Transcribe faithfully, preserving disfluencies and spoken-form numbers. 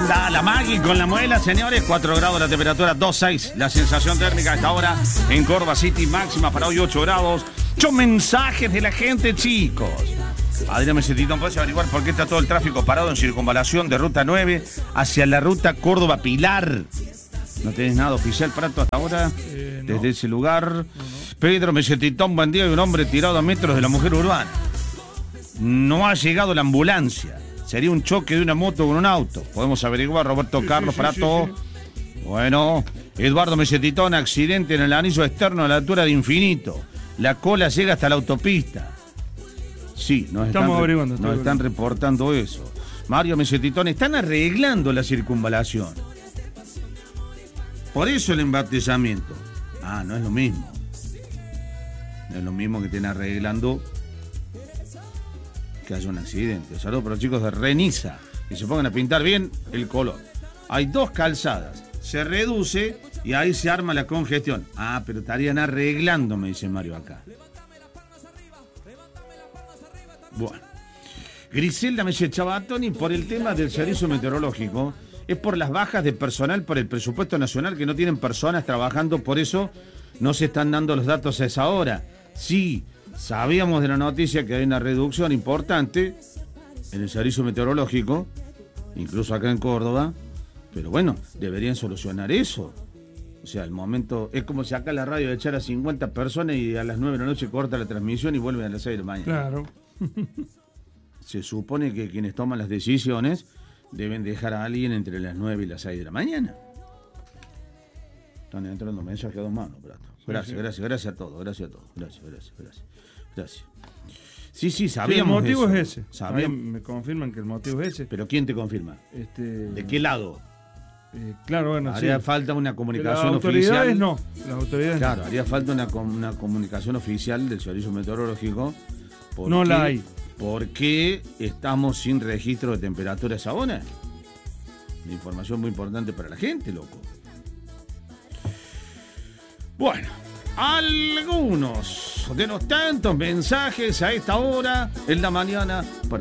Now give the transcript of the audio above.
Anda la Maggie con la muela, señores. cuatro grados la temperatura, dos seis la sensación térmica a esta hora en Córdoba City. Máxima para hoy ocho grados. Muchos mensajes de la gente, chicos. Adrián Mesetitón, ¿puedes averiguar por qué está todo el tráfico parado en circunvalación de ruta nueve hacia la ruta Córdoba-Pilar? ¿No tenés nada oficial, Prato, hasta ahora? Eh, no. Desde ese lugar. No, no. Pedro Mesetitón, buen día, y un hombre tirado a metros de la mujer urbana. No ha llegado la ambulancia. Sería un choque de una moto con un auto. Podemos averiguar, Roberto sí, Carlos, sí, Prato. Sí, sí. Bueno, Eduardo Mesetitón, accidente en el anillo externo a la altura de Infinito. La cola llega hasta la autopista. Sí, nos están, estamos averiguando, nos estamos están reportando eso. Mario Mesetitón, están arreglando la circunvalación. Por eso el embatellamiento. Ah, no es lo mismo. No es lo mismo que estén arreglando que haya un accidente. Saludos para los chicos de Reniza, que se pongan a pintar bien el color. Hay dos calzadas, se reduce y ahí se arma la congestión. Ah, pero estarían arreglando, me dice Mario acá. Bueno. Griselda me dice, Chabatoni, por el tema del servicio meteorológico, es por las bajas de personal por el presupuesto nacional, que no tienen personas trabajando, por eso no se están dando los datos a esa hora. Sí, sabíamos de la noticia que hay una reducción importante en el servicio meteorológico, incluso acá en Córdoba, pero bueno, deberían solucionar eso. O sea, el momento, es como si acá la radio echara a cincuenta personas y a las nueve de la noche corta la transmisión y vuelven a las seis de la mañana. Claro. Se supone que quienes toman las decisiones deben dejar a alguien entre las nueve y las seis de la mañana. Están entrando mensajes a dos manos, Prato. Gracias, sí, sí. gracias, gracias a todos, gracias a todos. Gracias, gracias, gracias. Gracias. Sí, sí, sabíamos. Sí, el motivo eso. es ese. Sabíamos. Me confirman que el motivo es ese. ¿Pero quién te confirma? Este... ¿De qué lado? Eh, claro, bueno, haría sí. falta una comunicación las autoridades oficial. No, las autoridades claro, no. haría falta una, una comunicación oficial del servicio meteorológico. No la hay. ¿Por qué estamos sin registro de temperatura esa hora? Una información muy importante para la gente, loco. Bueno, algunos de los tantos mensajes a esta hora en la mañana para